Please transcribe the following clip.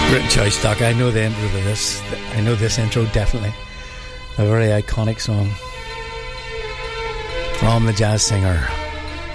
Great choice, Doc. I know the intro to this. I know this intro definitely. A very iconic song from the jazz singer